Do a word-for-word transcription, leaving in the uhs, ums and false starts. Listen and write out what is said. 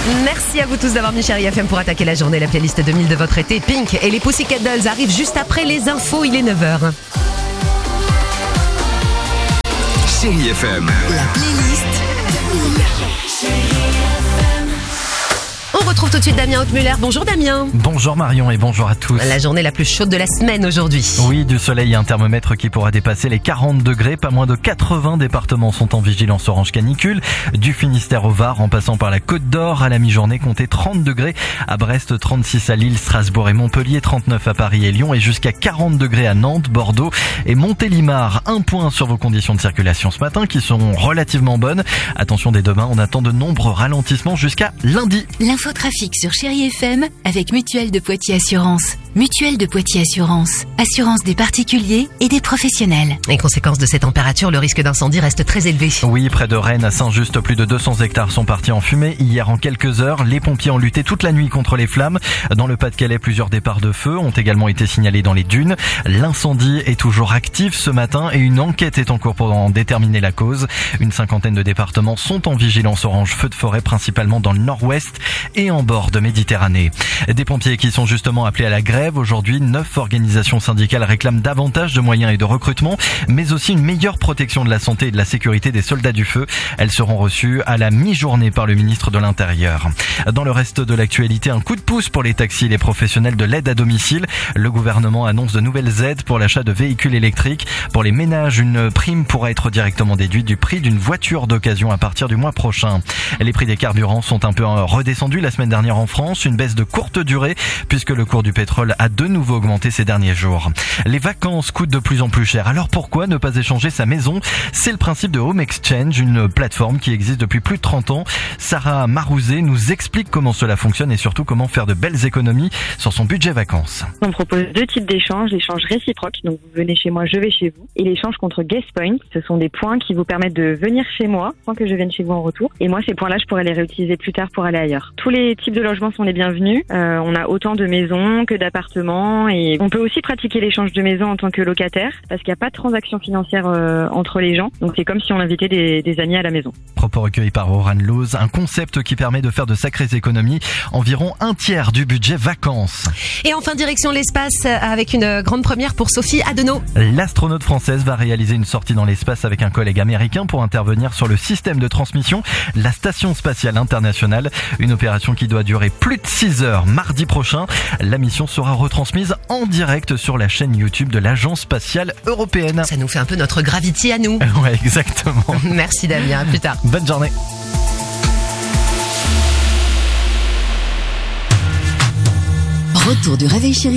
Merci à vous tous d'avoir mis Chérie F M pour attaquer la journée. La playlist deux mille de votre été. Pink et les Pussycat Dolls arrivent juste après les infos. Il est neuf heures. Chérie F M. La playlist deux mille. On retrouve tout de suite Damien Haute-Muller. Bonjour Damien. Bonjour Marion et bonjour à tous. La journée la plus chaude de la semaine aujourd'hui. Oui, du soleil et un thermomètre qui pourra dépasser les quarante degrés. Pas moins de quatre-vingts départements sont en vigilance orange canicule. Du Finistère au Var, en passant par la Côte d'Or, à la mi-journée, comptez trente degrés. À Brest, trente-six à Lille, Strasbourg et Montpellier, trente-neuf à Paris et Lyon et jusqu'à quarante degrés à Nantes, Bordeaux et Montélimar. Un point sur vos conditions de circulation ce matin qui seront relativement bonnes. Attention, dès demain, on attend de nombreux ralentissements jusqu'à lundi. L'infotrafic sur Chérie F M avec Mutuelle de Poitiers Assurance. Mutuelle de Poitiers Assurance. Assurance des particuliers et des professionnels. Et conséquence de ces températures, le risque d'incendie reste très élevé. Oui, près de Rennes, à Saint-Just, plus de deux cents hectares sont partis en fumée. Hier, en quelques heures, les pompiers ont lutté toute la nuit contre les flammes. Dans le Pas-de-Calais, plusieurs départs de feu ont également été signalés dans les dunes. L'incendie est toujours actif ce matin et une enquête est en cours pour en déterminer la cause. Une cinquantaine de départements sont en vigilance orange feu de forêt, principalement dans le nord-ouest et en bord de Méditerranée. Des pompiers qui sont justement appelés à la grève. Aujourd'hui, neuf organisations syndicales réclament davantage de moyens et de recrutement, mais aussi une meilleure protection de la santé et de la sécurité des soldats du feu. Elles seront reçues à la mi-journée par le ministre de l'Intérieur. Dans le reste de l'actualité, un coup de pouce pour les taxis et les professionnels de l'aide à domicile. Le gouvernement annonce de nouvelles aides pour l'achat de véhicules électriques. Pour les ménages, une prime pourra être directement déduite du prix d'une voiture d'occasion à partir du mois prochain. Les prix des carburants sont un peu redescendus la semaine dernière en France, une baisse de courte durée puisque le cours du pétrole a de nouveau augmenté ces derniers jours. Les vacances coûtent de plus en plus cher. Alors pourquoi ne pas échanger sa maison? C'est le principe de Home Exchange, une plateforme qui existe depuis plus de trente ans. Sarah Marouzet nous explique comment cela fonctionne et surtout comment faire de belles économies sur son budget vacances. On propose deux types d'échanges, l'échange réciproque, donc vous venez chez moi, je vais chez vous, et l'échange contre guest points. Ce sont des points qui vous permettent de venir chez moi sans que je vienne chez vous en retour. Et moi, ces points-là, je pourrais les réutiliser plus tard pour aller ailleurs. Tous les types de logements sont les bienvenus. Euh, on a autant de maisons que d'appartements et on peut aussi pratiquer l'échange de maison en tant que locataire parce qu'il n'y a pas de transaction financière euh, entre les gens. Donc c'est comme si on invitait des, des amis à la maison. Propos recueillis par Oran Loz, un concept qui permet de faire de sacrées économies, environ un tiers du budget vacances. Et enfin, direction l'espace avec une grande première pour Sophie Adenau. L'astronaute française va réaliser une sortie dans l'espace avec un collègue américain pour intervenir sur le système de transmission, la Station Spatiale Internationale. Une opération qui doit durer plus de six heures mardi prochain. La mission sera retransmise en direct sur la chaîne YouTube de l'Agence Spatiale Européenne. Ça nous fait un peu notre Gravity à nous. Ouais, exactement. Merci Damien, à plus tard. Bonne journée. Retour du réveil chéri.